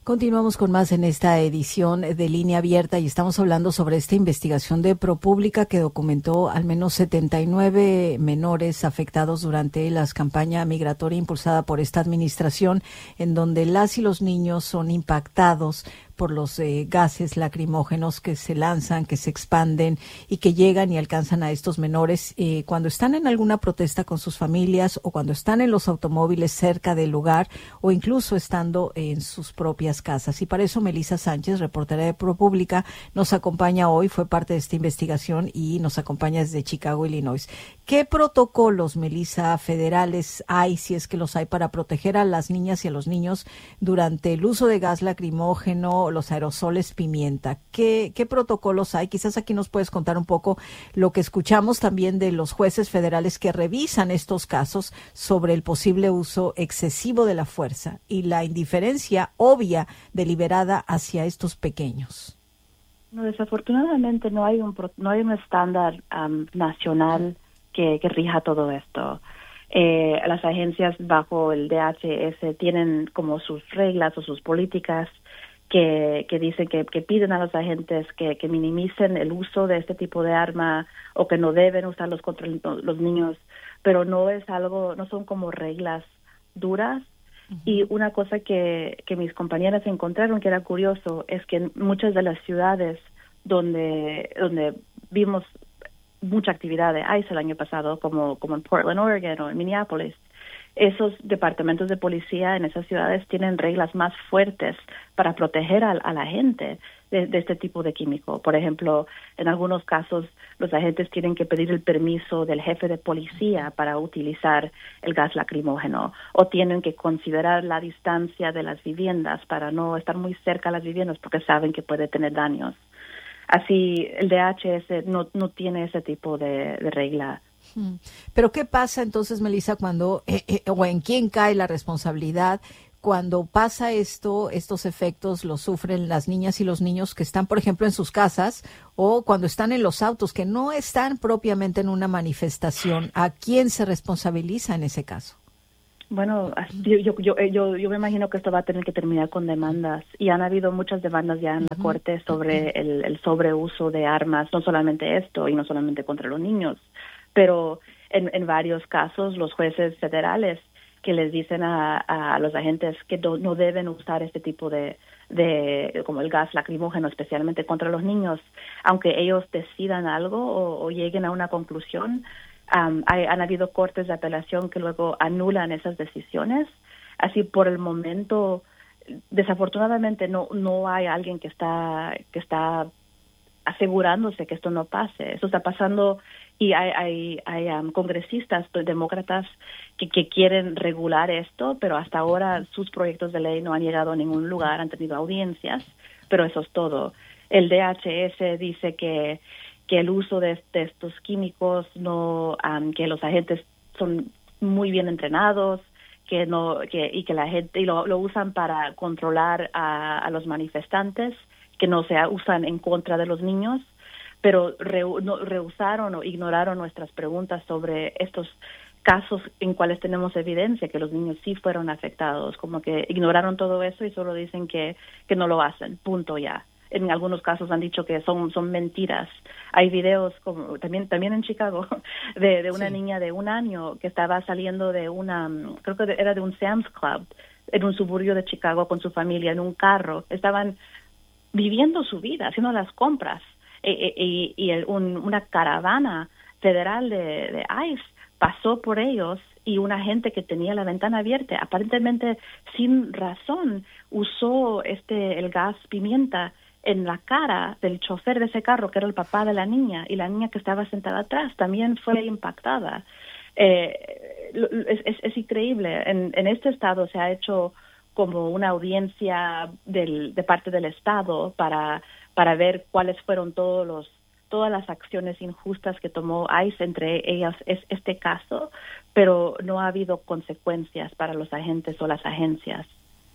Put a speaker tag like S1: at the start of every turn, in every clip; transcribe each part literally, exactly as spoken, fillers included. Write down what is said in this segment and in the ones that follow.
S1: Continuamos con más en esta edición de Línea Abierta y estamos hablando sobre esta investigación de ProPublica que documentó al menos setenta y nueve menores afectados durante la campaña migratoria impulsada por esta administración, en donde las y los niños son impactados por los eh, gases lacrimógenos que se lanzan, que se expanden y que llegan y alcanzan a estos menores eh, cuando están en alguna protesta con sus familias o cuando están en los automóviles cerca del lugar o incluso estando en sus propias casas. Y para eso Melissa Sánchez, reportera de ProPublica, nos acompaña hoy, fue parte de esta investigación y nos acompaña desde Chicago, Illinois. ¿Qué protocolos, Melissa, federales hay, si es que los hay, para proteger a las niñas y a los niños durante el uso de gas lacrimógeno, los aerosoles pimienta? ¿Qué, qué protocolos hay? Quizás aquí nos puedes contar un poco lo que escuchamos también de los jueces federales que revisan estos casos sobre el posible uso excesivo de la fuerza y la indiferencia obvia deliberada hacia estos pequeños.
S2: No, desafortunadamente no hay un no hay un estándar um, nacional que, que rija todo esto. Eh, las agencias bajo el D H S tienen como sus reglas o sus políticas que, que dicen que, que piden a los agentes que, que minimicen el uso de este tipo de arma o que no deben usarlos contra los niños, pero no es algo, no son como reglas duras. Uh-huh. Y una cosa que, que mis compañeras encontraron que era curioso es que en muchas de las ciudades donde, donde vimos mucha actividad de ICE el año pasado, como, como en Portland, Oregon o en Minneapolis, esos departamentos de policía en esas ciudades tienen reglas más fuertes para proteger a, a la gente de, de este tipo de químico. Por ejemplo, en algunos casos los agentes tienen que pedir el permiso del jefe de policía para utilizar el gas lacrimógeno o tienen que considerar la distancia de las viviendas para no estar muy cerca a las viviendas porque saben que puede tener daños. Así, el D H S no, no tiene ese tipo de, de regla.
S1: Pero ¿qué pasa entonces, Melissa, cuando eh, eh, o en quién cae la responsabilidad cuando pasa esto, estos efectos los sufren las niñas y los niños que están, por ejemplo, en sus casas o cuando están en los autos, que no están propiamente en una manifestación? ¿A quién se responsabiliza en ese caso?
S2: Bueno, yo, yo, yo, yo, yo me imagino que esto va a tener que terminar con demandas y han habido muchas demandas ya en la uh-huh. corte sobre el, el sobreuso de armas, no solamente esto y no solamente contra los niños, pero en, en varios casos los jueces federales que les dicen a, a los agentes que do, no deben usar este tipo de, de, como el gas lacrimógeno, especialmente contra los niños, aunque ellos decidan algo o, o lleguen a una conclusión. Um, hay, han habido cortes de apelación que luego anulan esas decisiones. Así, por el momento, desafortunadamente no no hay alguien que está que está asegurándose que esto no pase. Eso está pasando y hay hay, hay um, congresistas demócratas que, que quieren regular esto, pero hasta ahora sus proyectos de ley no han llegado a ningún lugar, han tenido audiencias, pero eso es todo. El D H S dice que que el uso de, de estos químicos no, um, que los agentes son muy bien entrenados, que no, que y que la gente y lo, lo usan para controlar a, a los manifestantes, que no se usan en contra de los niños, pero re, no, rehusaron o ignoraron nuestras preguntas sobre estos casos en cuales tenemos evidencia que los niños sí fueron afectados, como que ignoraron todo eso y solo dicen que que no lo hacen, punto ya. En algunos casos han dicho que son son mentiras. Hay videos como también también en Chicago de, de una sí. niña de un año que estaba saliendo de una, creo que era de un Sam's Club en un suburbio de Chicago con su familia en un carro. Estaban viviendo su vida, haciendo las compras y, y, y el, un, una caravana federal de, de ICE pasó por ellos y un agente que tenía la ventana abierta, aparentemente sin razón, usó este el gas pimienta en la cara del chofer de ese carro, que era el papá de la niña, y la niña que estaba sentada atrás también fue impactada. Eh, es, es, es increíble. En, en este estado se ha hecho como una audiencia del, de parte del estado para para ver cuáles fueron todos los todas las acciones injustas que tomó ICE, entre ellas es este caso, pero no ha habido consecuencias para los agentes o las agencias.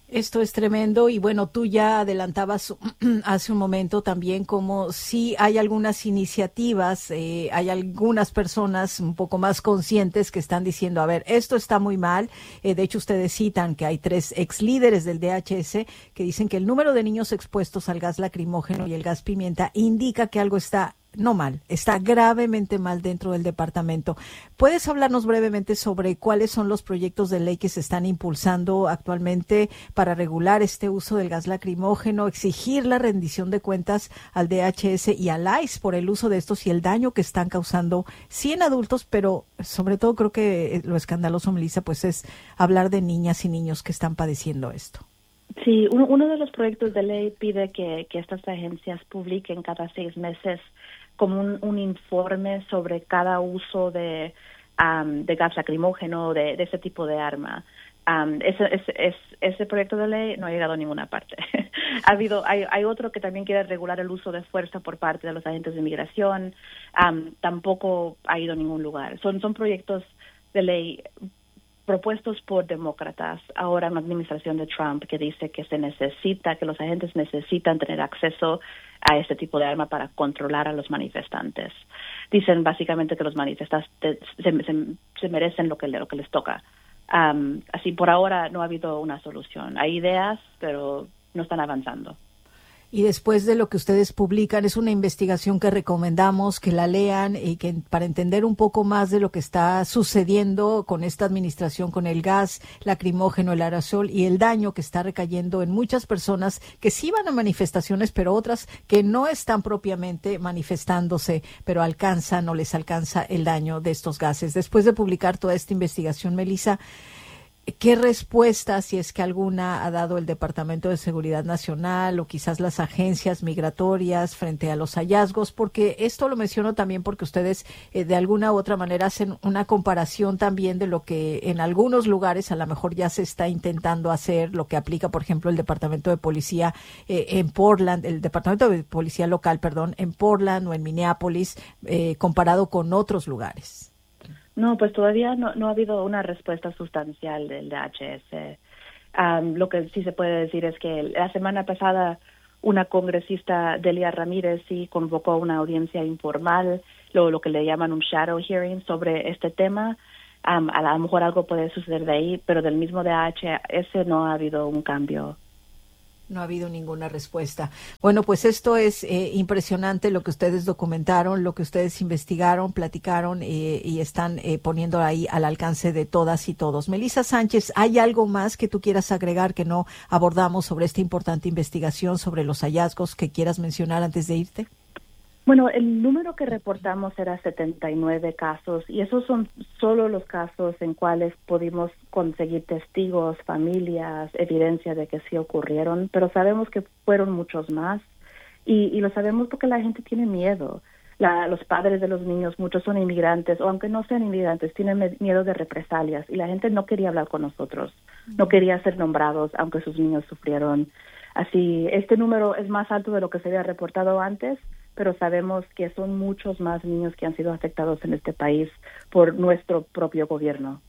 S1: Esto es tremendo y bueno, tú ya adelantabas hace un momento también como sí hay algunas iniciativas, eh, hay algunas personas un poco más conscientes que están diciendo, a ver, esto está muy mal. Eh, de hecho, ustedes citan que hay tres ex líderes del D H S que dicen que el número de niños expuestos al gas lacrimógeno y el gas pimienta indica que algo está no mal, está gravemente mal dentro del departamento. ¿Puedes hablarnos brevemente sobre cuáles son los proyectos de ley que se están impulsando actualmente para regular este uso del gas lacrimógeno, exigir la rendición de cuentas al D H S y al I C E por el uso de estos y el daño que están causando, sí en adultos, pero sobre todo creo que lo escandaloso, Melissa, pues es hablar de niñas y niños que están padeciendo esto?
S2: Sí, uno, uno de los proyectos de ley pide que, que estas agencias publiquen cada seis meses como un, un informe sobre cada uso de, um, de gas lacrimógeno, de, de ese tipo de arma. Um, ese, ese, ese, ese proyecto de ley no ha llegado a ninguna parte. ha habido, hay, hay otro que también quiere regular el uso de fuerza por parte de los agentes de inmigración. Um, tampoco ha ido a ningún lugar. Son, son proyectos de ley propuestos por demócratas ahora en la administración de Trump, que dice que se necesita, que los agentes necesitan tener acceso a este tipo de arma para controlar a los manifestantes. Dicen básicamente que los manifestantes se, se, se merecen lo que, lo que les toca. Um, así, por ahora no ha habido una solución. Hay ideas, pero no están avanzando.
S1: Y después de lo que ustedes publican, es una investigación que recomendamos que la lean y que para entender un poco más de lo que está sucediendo con esta administración, con el gas lacrimógeno, el aerosol y el daño que está recayendo en muchas personas que sí van a manifestaciones, pero otras que no están propiamente manifestándose, pero alcanzan o les alcanza el daño de estos gases. Después de publicar toda esta investigación, Melissa, ¿qué respuesta, si es que alguna, ha dado el Departamento de Seguridad Nacional o quizás las agencias migratorias frente a los hallazgos? Porque esto lo menciono también porque ustedes eh, de alguna u otra manera hacen una comparación también de lo que en algunos lugares a lo mejor ya se está intentando hacer, lo que aplica, por ejemplo, el Departamento de Policía eh, en Portland, el Departamento de Policía local, perdón, en Portland o en Minneapolis, eh, comparado con otros lugares.
S2: No, pues todavía no, no ha habido una respuesta sustancial del D H S. Um, lo que sí se puede decir es que la semana pasada una congresista, Delia Ramírez, sí convocó una audiencia informal, lo, lo que le llaman un shadow hearing sobre este tema. Um, a lo mejor algo puede suceder de ahí, pero del mismo D H S no ha habido un cambio.
S1: No ha habido ninguna respuesta. Bueno, pues esto es eh, impresionante lo que ustedes documentaron, lo que ustedes investigaron, platicaron eh, y están eh, poniendo ahí al alcance de todas y todos. Melissa Sánchez, ¿hay algo más que tú quieras agregar que no abordamos sobre esta importante investigación, sobre los hallazgos que quieras mencionar antes de irte?
S2: Bueno, el número que reportamos era setenta y nueve casos y esos son solo los casos en cuales pudimos conseguir testigos, familias, evidencia de que sí ocurrieron, pero sabemos que fueron muchos más y, y lo sabemos porque la gente tiene miedo. La, los padres de los niños, muchos son inmigrantes o aunque no sean inmigrantes, tienen miedo de represalias y la gente no quería hablar con nosotros, no quería ser nombrados aunque sus niños sufrieron. Así, este número es más alto de lo que se había reportado antes, pero sabemos que son muchos más niños que han sido afectados en este país por nuestro propio gobierno.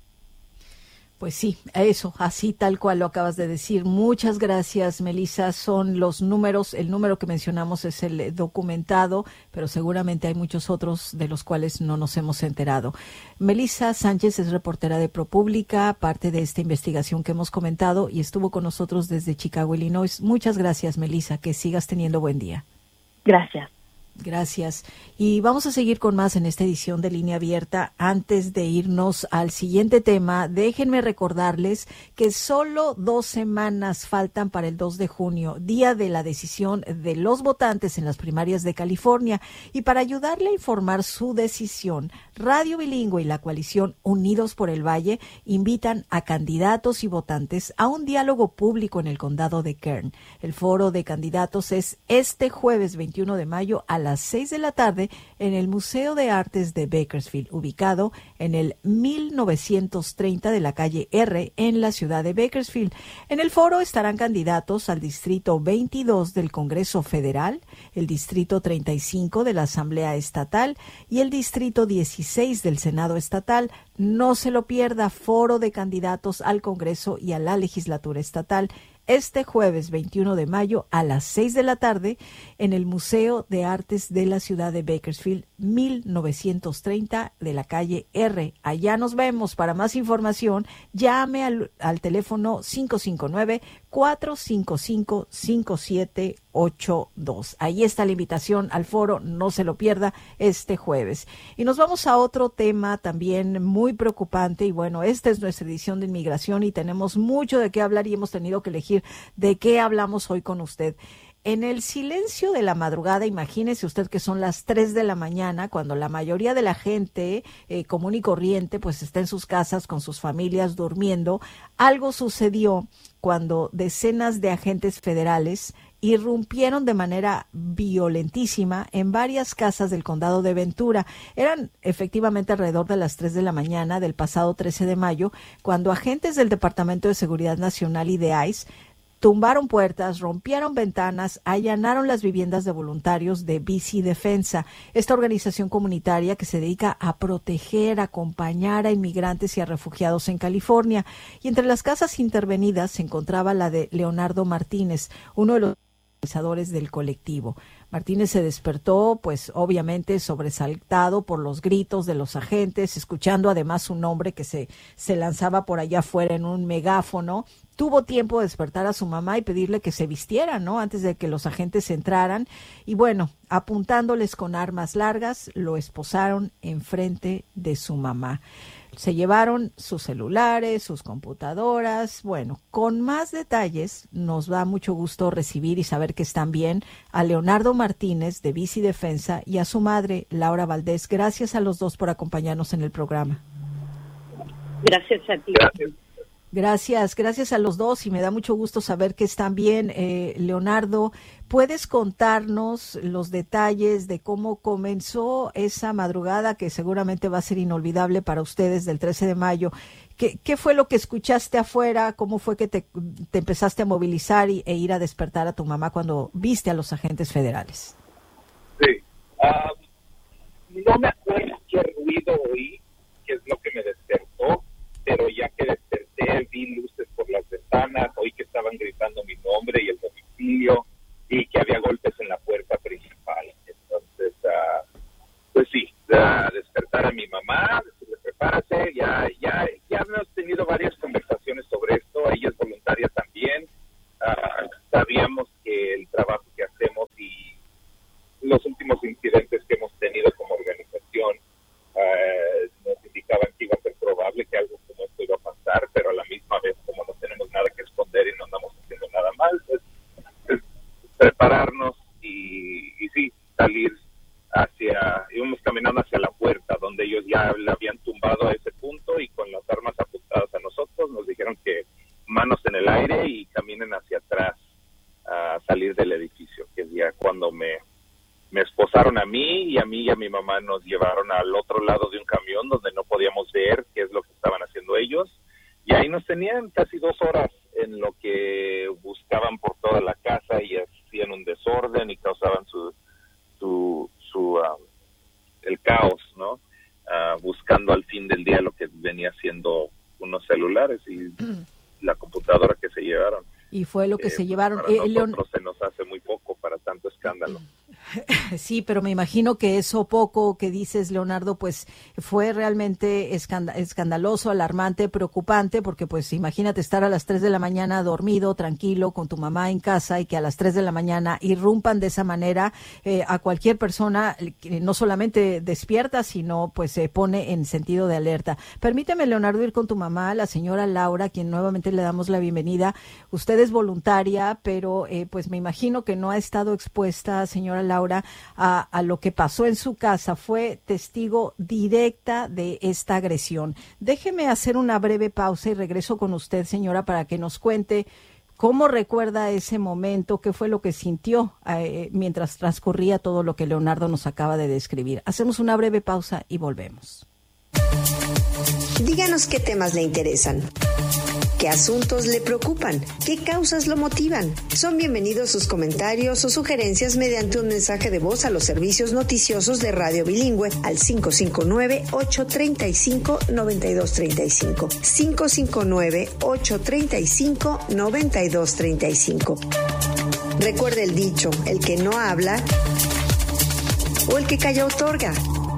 S1: Pues sí, eso, así tal cual lo acabas de decir. Muchas gracias, Melissa. Son los números, el número que mencionamos es el documentado, pero seguramente hay muchos otros de los cuales no nos hemos enterado. Melissa Sánchez es reportera de ProPublica, parte de esta investigación que hemos comentado y estuvo con nosotros desde Chicago, Illinois. Muchas gracias, Melissa, que sigas teniendo buen día.
S2: Gracias.
S1: Gracias. Y vamos a seguir con más en esta edición de Línea Abierta. Antes de irnos al siguiente tema, déjenme recordarles que solo dos semanas faltan para el dos de junio, día de la decisión de los votantes en las primarias de California. Y para ayudarle a informar su decisión, Radio Bilingüe y la coalición Unidos por el Valle invitan a candidatos y votantes a un diálogo público en el condado de Kern. El foro de candidatos es este jueves veintiuno de mayo a las seis de la tarde en el Museo de Artes de Bakersfield, ubicado en el mil novecientos treinta de la calle R en la ciudad de Bakersfield. En el foro estarán candidatos al Distrito veintidós del Congreso Federal, el Distrito treinta y cinco de la Asamblea Estatal y el Distrito dieciséis del Senado Estatal. No se lo pierda, foro de candidatos al Congreso y a la legislatura estatal este jueves veintiuno de mayo a las seis de la tarde en el Museo de Artes de la ciudad de Bakersfield, mil novecientos treinta de la calle R. Allá nos vemos. Para más información, llame al, al teléfono cinco cinco nueve, cuatro cinco cinco, cinco siete ocho dos. Ahí está la invitación al foro, no se lo pierda este jueves. Y nos vamos a otro tema también muy preocupante, y bueno, esta es nuestra edición de inmigración y tenemos mucho de qué hablar y hemos tenido que elegir de qué hablamos hoy con usted. En el silencio de la madrugada, imagínese usted que son las tres de la mañana, cuando la mayoría de la gente eh, común y corriente pues está en sus casas con sus familias durmiendo. Algo sucedió cuando decenas de agentes federales irrumpieron de manera violentísima en varias casas del condado de Ventura. Eran efectivamente alrededor de las tres de la mañana del pasado trece de mayo, cuando agentes del Departamento de Seguridad Nacional y de ICE tumbaron puertas, rompieron ventanas, allanaron las viviendas de voluntarios de Bici Defensa, esta organización comunitaria que se dedica a proteger, acompañar a inmigrantes y a refugiados en California. Y entre las casas intervenidas se encontraba la de Leonardo Martínez, uno de los organizadores del colectivo. Martínez se despertó, pues obviamente sobresaltado por los gritos de los agentes, escuchando además un hombre que se, se lanzaba por allá afuera en un megáfono. Tuvo tiempo de despertar a su mamá y pedirle que se vistiera, ¿no?, antes de que los agentes entraran. Y bueno, apuntándoles con armas largas, lo esposaron enfrente de su mamá. Se llevaron sus celulares, sus computadoras. Bueno, con más detalles, nos da mucho gusto recibir y saber que están bien a Leonardo Martínez de Bici Defensa y a su madre, Laura Valdés. Gracias a los dos por acompañarnos en el programa.
S3: Gracias a ti.
S4: Gracias.
S1: Gracias, gracias a los dos y me da mucho gusto saber que están bien. Eh, Leonardo, ¿puedes contarnos los detalles de cómo comenzó esa madrugada que seguramente va a ser inolvidable para ustedes del trece de mayo? ¿Qué, qué fue lo que escuchaste afuera? ¿Cómo fue que te, te empezaste a movilizar y, e ir a despertar a tu mamá cuando viste a los agentes federales?
S4: Sí, uh, no me acuerdo qué ruido oí, qué es lo que me despertó, pero ya que desperté, vi luces por las ventanas, oí que estaban gritando mi nombre y el domicilio, y que había golpes en la puerta principal. Entonces, uh, pues sí, uh, despertar a mi mamá, decirle, prepárate, ya, ya, ya hemos tenido varias conversaciones sobre esto, ella es voluntaria también, uh, sabíamos que el trabajo que hacemos y los últimos incidentes que hemos tenido como organización uh, nos indicaban que iba a ser probable que algo como esto iba a pasar, pero a la misma vez, como no tenemos nada que esconder y no andamos haciendo nada mal, pues, es prepararnos y, y sí, salir hacia, íbamos caminando hacia la puerta, donde ellos ya la habían tumbado a ese punto y con las armas apuntadas a nosotros, nos dijeron que manos en el aire y caminen hacia atrás a salir del edificio, que es ya cuando me Me esposaron a mí y a mí y a mi mamá nos llevaron al otro lado de un camión donde no podíamos ver qué es lo que estaban haciendo ellos. Y ahí nos tenían casi dos horas en lo que buscaban por toda la casa y hacían un desorden y causaban su, su, su um, el caos, ¿no? Uh, buscando al fin del día lo que venía siendo unos celulares y la computadora que se llevaron.
S1: Y fue lo que
S4: eh,
S1: se llevaron.
S4: Para
S1: Eh,
S4: nosotros
S1: Leon...
S4: se nos hace muy poco para tanto escándalo.
S1: Sí, pero me imagino que eso poco que dices, Leonardo, pues fue realmente escand- escandaloso, alarmante, preocupante, porque pues imagínate estar a las tres de la mañana dormido, tranquilo, con tu mamá en casa y que a las tres de la mañana irrumpan de esa manera eh, a cualquier persona, que no solamente despierta, sino pues se pone en sentido de alerta. Permíteme, Leonardo, ir con tu mamá, la señora Laura, a quien nuevamente le damos la bienvenida. Usted es voluntaria, pero eh, pues me imagino que no ha estado expuesta, señora Laura, a, a lo que pasó en su casa. Fue testigo directa de esta agresión. Déjeme hacer una breve pausa y regreso con usted, señora, para que nos cuente cómo recuerda ese momento, qué fue lo que sintió eh, mientras transcurría todo lo que Leonardo nos acaba de describir. Hacemos una breve pausa y volvemos.
S5: Díganos qué temas le interesan. ¿Qué asuntos le preocupan? ¿Qué causas lo motivan? Son bienvenidos sus comentarios o sugerencias mediante un mensaje de voz a los servicios noticiosos de Radio Bilingüe al cinco cinco nueve, ocho tres cinco, nueve dos tres cinco. cinco cinco nueve, ocho tres cinco, nueve dos tres cinco. Recuerde el dicho, el que no habla o el que calla otorga.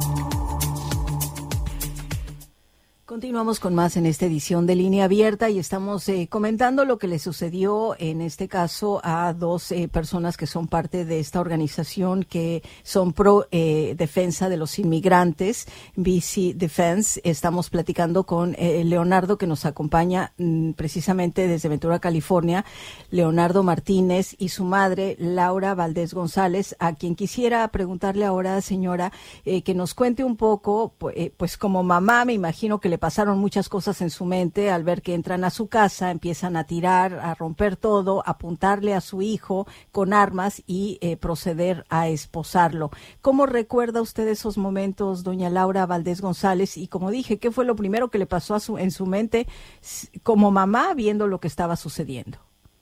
S1: Continuamos con más en esta edición de Línea Abierta y estamos eh, comentando lo que le sucedió en este caso a dos eh, personas que son parte de esta organización que son pro eh, defensa de los inmigrantes, B C Defense. Estamos platicando con eh, Leonardo, que nos acompaña mm, precisamente desde Ventura, California, Leonardo Martínez, y su madre, Laura Valdés González, a quien quisiera preguntarle ahora, señora, eh, que nos cuente un poco, pues, pues como mamá me imagino que le pasaron muchas cosas en su mente al ver que entran a su casa, empiezan a tirar, a romper todo, a apuntarle a su hijo con armas y eh, proceder a esposarlo. ¿Cómo recuerda usted esos momentos, doña Laura Valdés González? Y como dije, ¿qué fue lo primero que le pasó a su, en su mente como mamá viendo lo que estaba sucediendo?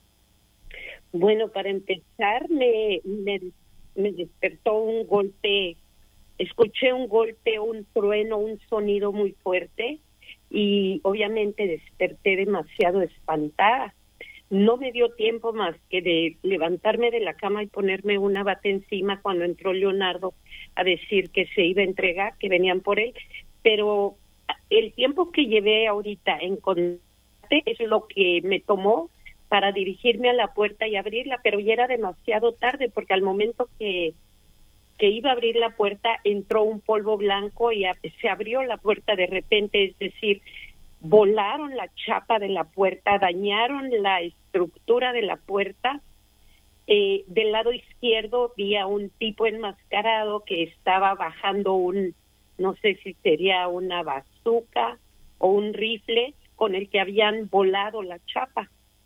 S3: Bueno, para empezar, me, me, me despertó un golpe, escuché un golpe, un trueno, un sonido muy fuerte. Y obviamente desperté demasiado espantada. No me dio tiempo más que de levantarme de la cama y ponerme una bata encima cuando entró Leonardo a decir que se iba a entregar, que venían por él. Pero el tiempo que llevé ahorita en combate es lo que me tomó para dirigirme a la puerta y abrirla, pero ya era demasiado tarde porque al momento que que iba a abrir la puerta, entró un polvo blanco y a, se abrió la puerta de repente, es decir, volaron la chapa de la puerta, dañaron la estructura de la puerta. Eh, del lado izquierdo vi a un tipo enmascarado que estaba bajando un, no sé si sería una bazooka o un rifle con el que habían volado la chapa.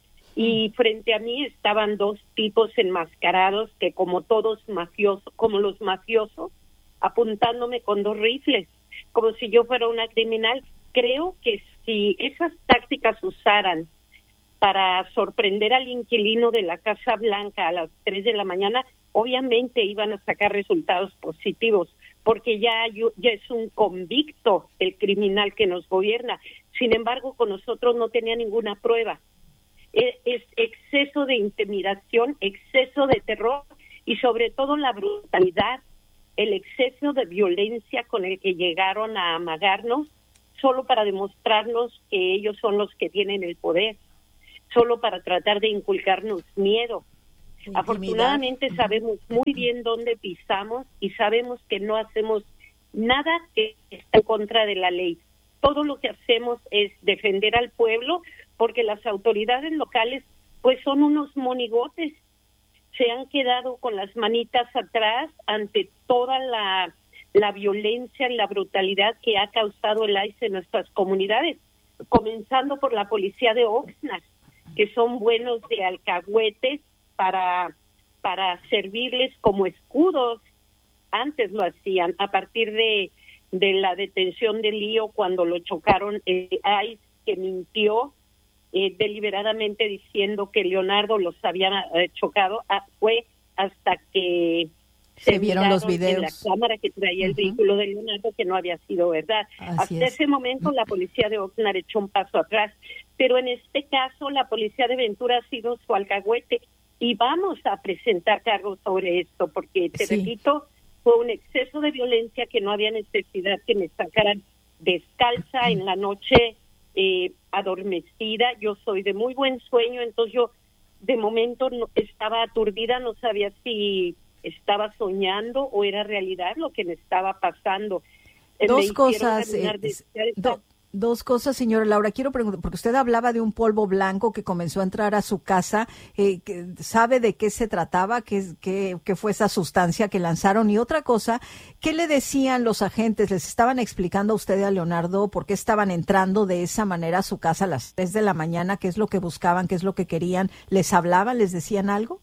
S3: Y frente a mí estaban dos tipos enmascarados que como todos mafiosos, como los mafiosos, apuntándome con dos rifles, como si yo fuera una criminal. Creo que si esas tácticas usaran para sorprender al inquilino de la Casa Blanca a las tres de la mañana, obviamente iban a sacar resultados positivos, porque ya, ya es un convicto el criminal que nos gobierna. Sin embargo, con nosotros no tenía ninguna prueba. Es exceso de intimidación, exceso de terror y sobre todo la brutalidad, el exceso de violencia con el que llegaron a amagarnos solo para demostrarnos que ellos son los que tienen el poder, solo para tratar de inculcarnos miedo. Intimidad. Afortunadamente sabemos muy bien dónde pisamos y sabemos que no hacemos nada que esté en contra de la ley. Todo lo que hacemos es defender al pueblo, porque las autoridades locales pues son unos monigotes, se han quedado con las manitas atrás ante toda la, la violencia y la brutalidad que ha causado el I C E en nuestras comunidades, comenzando por la policía de Oxnard, que son buenos de alcahuetes para, para servirles como escudos. Antes lo hacían, a partir de, de la detención de Lío cuando lo chocaron, el I C E que mintió, Eh, deliberadamente diciendo que Leonardo los había eh, chocado, ah, fue hasta que
S1: se, se vieron los videos
S3: en la cámara que traía el uh-huh. vehículo de Leonardo que no había sido verdad.
S1: Así
S3: hasta
S1: es.
S3: ese momento la policía de Oxnard echó un paso atrás, pero en este caso la policía de Ventura ha sido su alcahuete y vamos a presentar cargos sobre esto porque, te sí. repito, fue un exceso de violencia que no había necesidad que me sacaran descalza uh-huh. en la noche, Eh, adormecida. Yo soy de muy buen sueño, entonces yo de momento no, estaba aturdida, no sabía si estaba soñando o era realidad lo que me estaba pasando.
S1: Dos cosas, eh, de, do, Dos cosas, señora Laura. Quiero preguntar, porque usted hablaba de un polvo blanco que comenzó a entrar a su casa. Eh, ¿Sabe de qué se trataba? ¿Qué, qué, ¿Qué fue esa sustancia que lanzaron? Y otra cosa, ¿qué le decían los agentes? ¿Les estaban explicando a usted y a Leonardo por qué estaban entrando de esa manera a su casa a las tres de la mañana? ¿Qué es lo que buscaban? ¿Qué es lo que querían? ¿Les hablaban? ¿Les decían algo?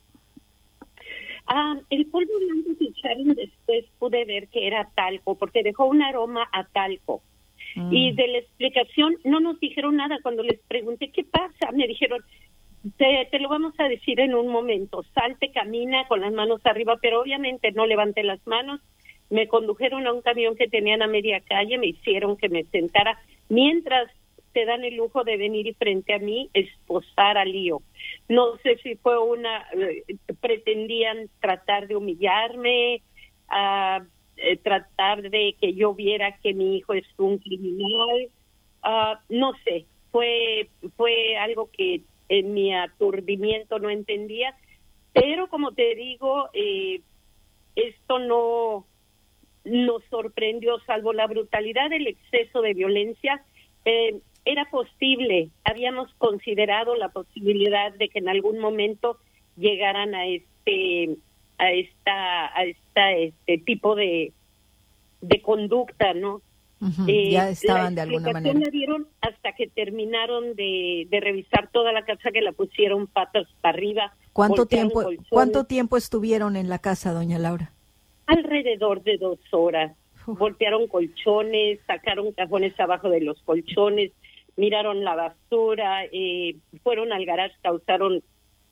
S3: Ah, el polvo blanco que echaron después pude ver que era talco, porque dejó un aroma a talco. Mm. Y de la explicación no nos dijeron nada. Cuando les pregunté qué pasa, me dijeron, te, te lo vamos a decir en un momento, salte, camina con las manos arriba, pero obviamente no levanté las manos. Me condujeron a un camión que tenían a media calle, me hicieron que me sentara, mientras te dan el lujo de venir y frente a mí esposar a Lío. No sé si fue una, eh, pretendían tratar de humillarme, uh, eh, tratar de que yo viera que mi hijo es un criminal, uh, no sé, fue, fue algo que en mi aturdimiento no entendía, pero como te digo, eh, esto no nos sorprendió, salvo la brutalidad del exceso de violencia. eh, Era posible, habíamos considerado la posibilidad de que en algún momento llegaran a este a esta a esta este tipo de de conducta, ¿no?
S1: Uh-huh, eh, ya estaban de alguna manera.
S3: La dieron hasta que terminaron de, de revisar toda la casa, que la pusieron patas para arriba.
S1: ¿Cuánto tiempo colchones. ¿Cuánto tiempo estuvieron en la casa, doña Laura?
S3: Alrededor de dos horas. Uf. Voltearon colchones, sacaron cajones abajo de los colchones, miraron la basura, eh, fueron al garage, causaron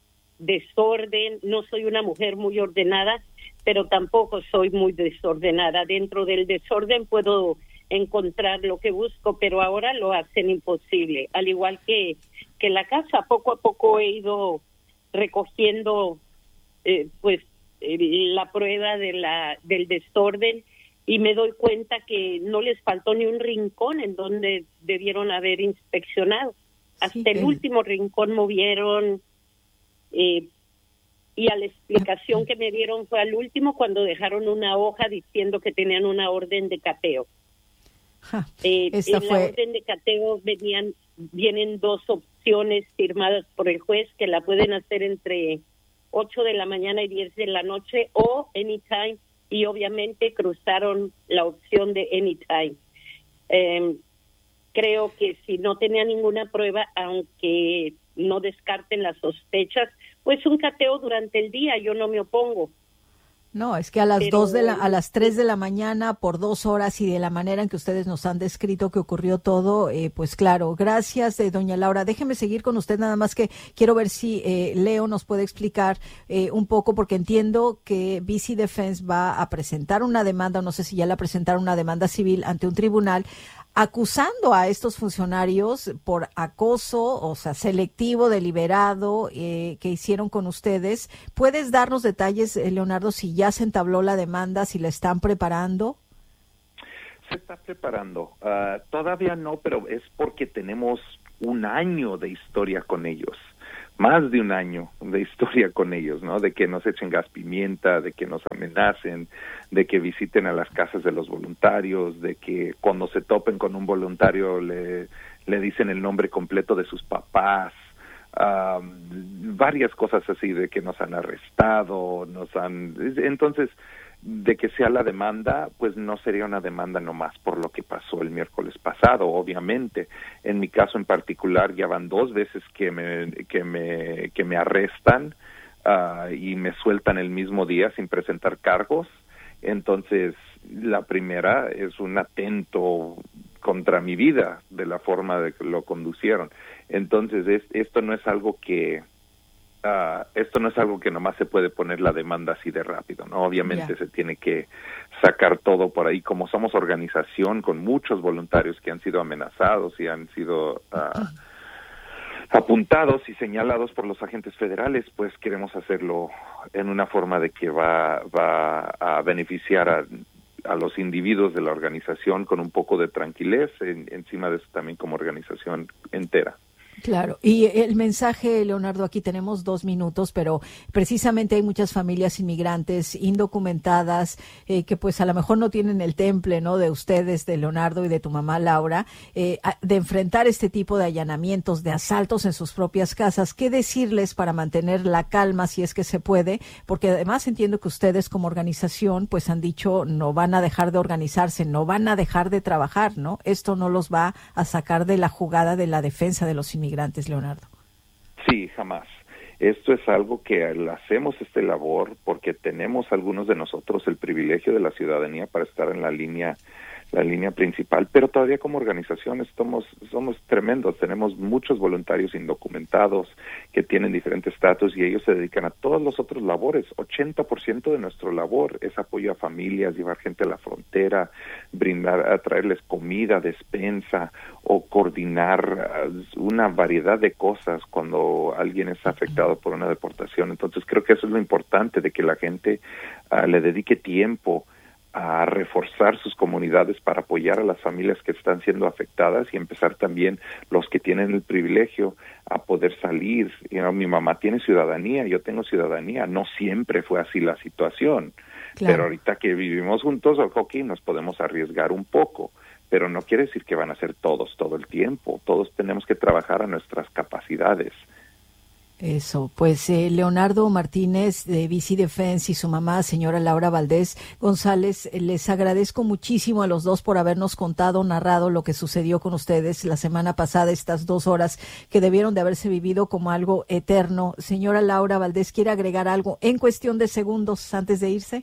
S3: desorden. No soy una mujer muy ordenada, pero tampoco soy muy desordenada. Dentro del desorden puedo encontrar lo que busco, pero ahora lo hacen imposible. Al igual que, que la casa, poco a poco he ido recogiendo eh, pues eh, la prueba de la del desorden, y me doy cuenta que no les faltó ni un rincón en donde debieron haber inspeccionado. Hasta sí, el eh. último rincón movieron, eh, y a la explicación que me dieron fue al último, cuando dejaron una hoja diciendo que tenían una orden de cateo.
S1: Ja,
S3: eh,
S1: esta
S3: en
S1: fue...
S3: la orden de cateo venían, vienen dos opciones firmadas por el juez, que la pueden hacer entre ocho de la mañana y diez de la noche o anytime, y obviamente cruzaron la opción de anytime. Eh, creo que si no tenía ninguna prueba, aunque no descarten las sospechas, pues un cateo durante el día, yo no me opongo.
S1: No, es que a las Pero, dos de la, a las tres de la mañana por dos horas y de la manera en que ustedes nos han descrito que ocurrió todo, eh, pues claro. Gracias, eh, doña Laura. Déjeme seguir con usted, nada más que quiero ver si eh, Leo nos puede explicar eh, un poco, porque entiendo que B C Defense va a presentar una demanda, no sé si ya la presentaron, una demanda civil ante un tribunal, acusando a estos funcionarios por acoso, o sea, selectivo, deliberado, eh, que hicieron con ustedes. ¿Puedes darnos detalles, eh, Leonardo, si ya se entabló la demanda, si la están preparando?
S4: Se está preparando. Uh, todavía no, pero es porque tenemos un año de historia con ellos. Más de un año de historia con ellos, ¿no? De que nos echen gas pimienta, de que nos amenacen, de que visiten a las casas de los voluntarios, de que cuando se topen con un voluntario le, le dicen el nombre completo de sus papás, um, varias cosas así, de que nos han arrestado, nos han... Entonces, de que sea la demanda, pues no sería una demanda nomás por lo que pasó el miércoles pasado, obviamente. En mi caso en particular ya van dos veces que me que me que me arrestan uh, y me sueltan el mismo día sin presentar cargos. Entonces, la primera es un atento contra mi vida de la forma de que lo conducieron. Entonces, es, esto no es algo que Uh, esto no es algo que nomás se puede poner la demanda así de rápido, ¿no? Obviamente yeah. se tiene que sacar todo por ahí. Como somos organización con muchos voluntarios que han sido amenazados y han sido uh, apuntados y señalados por los agentes federales, pues queremos hacerlo en una forma de que va, va a beneficiar a, a los individuos de la organización con un poco de tranquilidad, en, encima de eso también como organización entera.
S1: Claro, y el mensaje, Leonardo, aquí tenemos dos minutos, pero precisamente hay muchas familias inmigrantes indocumentadas eh, que pues a lo mejor no tienen el temple, ¿no?, de ustedes, de Leonardo y de tu mamá Laura, eh, de enfrentar este tipo de allanamientos, de asaltos en sus propias casas. ¿Qué decirles para mantener la calma si es que se puede? Porque además entiendo que ustedes como organización pues han dicho no van a dejar de organizarse, no van a dejar de trabajar, ¿no? Esto no los va a sacar de la jugada de la defensa de los inmigrantes. Migrantes, Leonardo.
S4: Sí, jamás. Esto es algo que hacemos esta labor porque tenemos algunos de nosotros el privilegio de la ciudadanía para estar en la línea la línea principal, pero todavía como organizaciones somos, somos tremendos, tenemos muchos voluntarios indocumentados que tienen diferentes estatus y ellos se dedican a todos los otros labores. ochenta por ciento de nuestro labor es apoyo a familias, llevar gente a la frontera, brindar, a traerles comida, despensa o coordinar una variedad de cosas cuando alguien es afectado por una deportación. Entonces creo que eso es lo importante, de que la gente uh, le dedique tiempo a reforzar sus comunidades para apoyar a las familias que están siendo afectadas y empezar también los que tienen el privilegio a poder salir. You know, mi mamá tiene ciudadanía, yo tengo ciudadanía, no siempre fue así la situación, claro. Pero ahorita que vivimos juntos, ok, nos podemos arriesgar un poco, pero no quiere decir que van a ser todos todo el tiempo, todos tenemos que trabajar a nuestras capacidades.
S1: Eso, pues eh, Leonardo Martínez de V C Defense y su mamá, señora Laura Valdés González, les agradezco muchísimo a los dos por habernos contado, narrado lo que sucedió con ustedes la semana pasada, estas dos horas que debieron de haberse vivido como algo eterno. Señora Laura Valdés, ¿quiere agregar algo en cuestión de segundos antes de irse?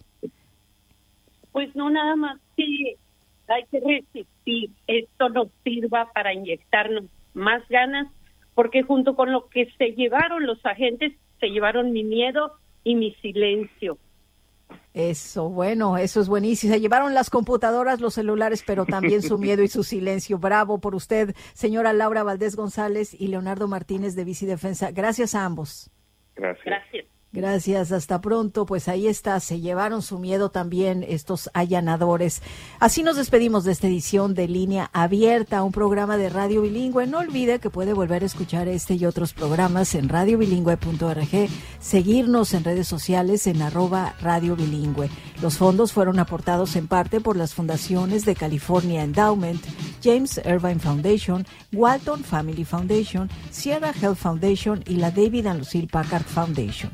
S3: Pues no, nada más que hay que resistir. Esto nos sirva para inyectarnos más ganas, porque junto con lo que se llevaron los agentes, se llevaron mi miedo y mi silencio.
S1: Eso, bueno, eso es buenísimo. Se llevaron las computadoras, los celulares, pero también su miedo y su silencio. Bravo por usted, señora Laura Valdés González y Leonardo Martínez de V C Defensa. Gracias a ambos.
S4: Gracias.
S3: Gracias.
S1: Gracias, hasta pronto. Pues ahí está, se llevaron su miedo también estos allanadores. Así nos despedimos de esta edición de Línea Abierta, un programa de Radio Bilingüe. No olvide que puede volver a escuchar este y otros programas en radio bilingüe punto org, seguirnos en redes sociales en arroba Radio Bilingüe. Los fondos fueron aportados en parte por las fundaciones de California Endowment, James Irvine Foundation, Walton Family Foundation, Sierra Health Foundation y la David and Lucille Packard Foundation.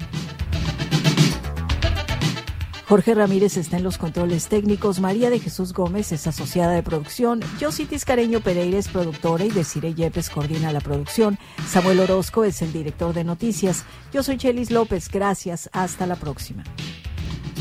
S1: Jorge Ramírez está en los controles técnicos, María de Jesús Gómez es asociada de producción, Josie Tiscareño Pereira es productora y Desiree Yepes coordina la producción, Samuel Orozco es el director de noticias. Yo soy Chelis López, gracias, hasta la próxima.